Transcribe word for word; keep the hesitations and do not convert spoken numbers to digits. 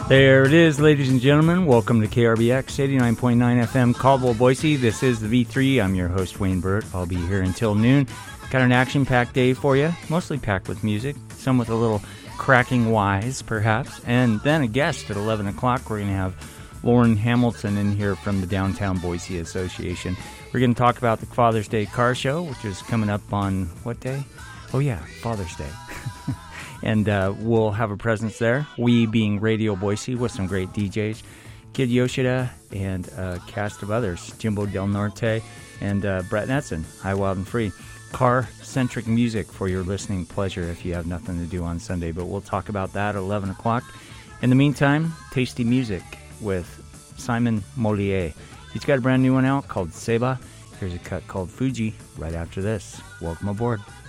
There it is, ladies and gentlemen. Welcome to K R B X eighty-nine point nine F M, Caldwell, Boise. This is the V three. I'm your host, Wayne Burt. I'll be here until noon. Got an action-packed day for you, mostly packed with music, some with a little cracking wise, perhaps. And then a guest at eleven o'clock. We're going to have Lauren Hamilton in here from the Downtown Boise Association. We're going to talk about the Father's Day Car Show, which is coming up on what day? Oh, yeah, Father's Day. And uh, we'll have a presence there, we being Radio Boise, with some great D Js. Kid Yoshida and a cast of others, Jimbo Del Norte and uh, Brett Netson, High, Wild, and Free. Car-centric music for your listening pleasure if you have nothing to do on Sunday, but we'll talk about that at eleven o'clock. In the meantime, tasty music with Simon Molier. He's got a brand new one out called Seba. Here's a cut called Fuji right after this. Welcome aboard.